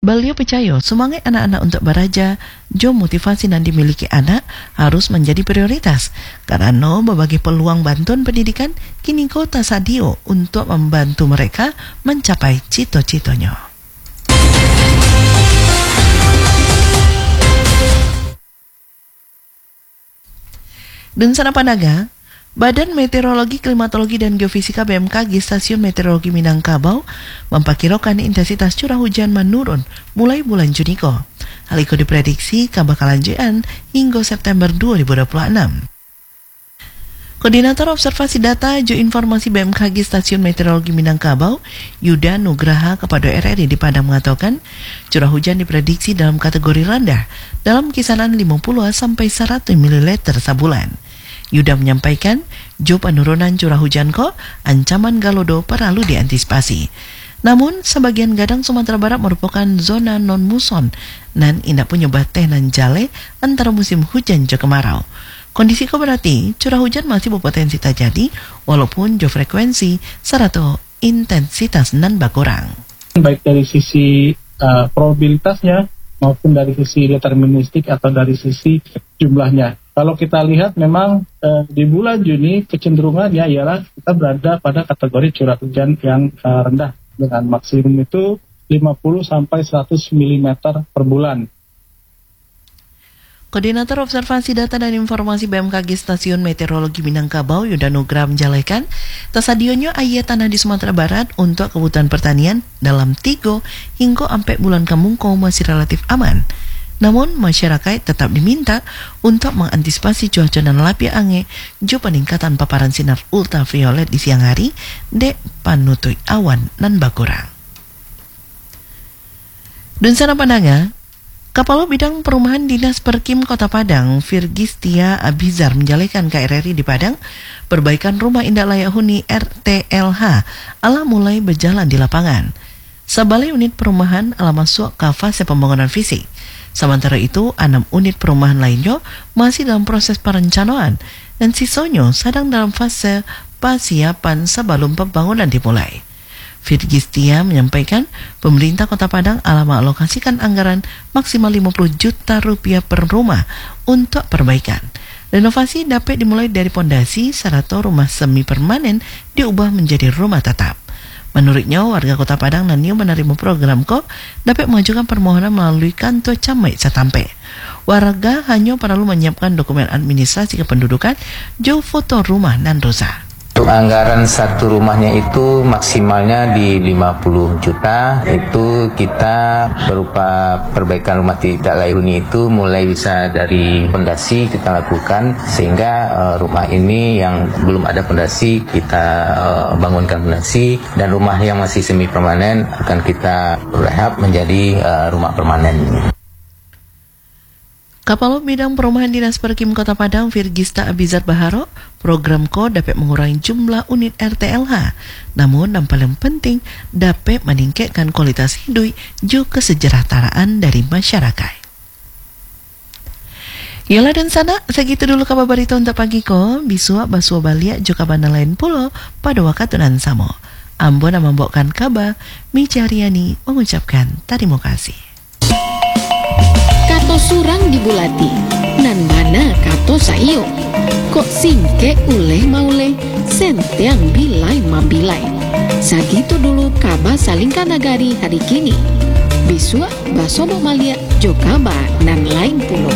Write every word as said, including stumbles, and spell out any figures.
Beliau percaya semangat anak-anak untuk beraja, jo motivasi dan dimiliki anak harus menjadi prioritas. Karena berbagai peluang bantuan pendidikan kini kota sadio untuk membantu mereka mencapai cita-citanya. Dan sana Panaga, Badan Meteorologi, Klimatologi dan Geofisika B M K G Stasiun Meteorologi Minangkabau memperkirakan intensitas curah hujan menurun mulai bulan Juni ko. Hal itu diprediksi kabakalan jean hingga September dua ribu dua puluh enam. Koordinator Observasi Data Geoinformasi B M K G Stasiun Meteorologi Minangkabau, Yuda Nugraha kepada R R I di Padang mengatakan, curah hujan diprediksi dalam kategori rendah dalam kisaran lima puluh sampai seratus mililiter sabulan. Yuda menyampaikan, jo penurunan curah hujan ko, ancaman galodo perlu diantisipasi. Namun, sebagian gadang Sumatera Barat merupakan zona non-muson dan indak punya bateh dan jale antara musim hujan jo kemarau. Kondisi ko berarti, curah hujan masih berpotensi terjadi, walaupun jo frekuensi serta intensitas nan berkurang. Baik dari sisi uh, probabilitasnya, maupun dari sisi deterministik atau dari sisi jumlahnya. Kalau kita lihat memang eh, di bulan Juni kecenderungannya ialah kita berada pada kategori curah hujan yang eh, rendah dengan maksimum itu lima puluh sampai seratus milimeter per bulan. Koordinator Observasi Data dan Informasi B M K G Stasiun Meteorologi Minangkabau, Yuda Nugraha menjelaskan, tersadionya air tanah di Sumatera Barat untuk kebutuhan pertanian dalam tiga hingga sampai bulan Kamungko masih relatif aman. Namun, masyarakat tetap diminta untuk mengantisipasi cuaca dan lapi angin jo peningkatan paparan sinar ultraviolet di siang hari dek panutui awan nan bakurang. Dan sana Pananga, Kepala Bidang Perumahan Dinas Perkim Kota Padang, Virgistia Abizar menjalankan K R R I di Padang, perbaikan rumah indah layak huni R T L H ala mulai berjalan di lapangan. Sebalai unit perumahan ala masuk ke fase pembangunan fisik. Sementara itu, enam unit perumahan lainnya masih dalam proses perencanaan dan sisanya sedang dalam fase persiapan sebelum pembangunan dimulai. Virgistia menyampaikan, pemerintah Kota Padang telah mengalokasikan anggaran maksimal lima puluh juta rupiah per rumah untuk perbaikan. Renovasi dapat dimulai dari pondasi serta rumah semi permanen diubah menjadi rumah tetap. Menurutnya, warga Kota Padang dan Nio menerima program ko dapat mengajukan permohonan melalui kantor camat setampe. Warga hanya perlu menyiapkan dokumen administrasi kependudukan, jauh foto rumah dan rusak. Untuk anggaran satu rumahnya itu maksimalnya di lima puluh juta, itu kita berupa perbaikan rumah tidak layak huni itu mulai bisa dari pondasi kita lakukan, sehingga uh, rumah ini yang belum ada pondasi kita uh, bangunkan pondasi, dan rumah yang masih semi permanen akan kita rehab menjadi uh, rumah permanen. Kepala Bidang Perumahan Dinas Perkim Kota Padang, Virgista Abizar Baharo, program ko dapat mengurangi jumlah unit R T L H. Namun, yang paling penting, dapat meningkatkan kualitas hidup juga kesejahteraan dari masyarakat. Yola dan sana, segitu dulu kabar berita untuk pagi ko. Bisua basua baliak juga banda lain pulau pada waktu nan samo. Ambon yang membawakan kabar, Mici Haryani mengucapkan terima kasih. Kato surang dibulati, nan mana kato saio. Kok singke uleh mauleh, sentiang bilai mabilai. Sagitu dulu kabar salingkan nagari hari kini. Bisua basobo malia jo kabar nan lain pulau.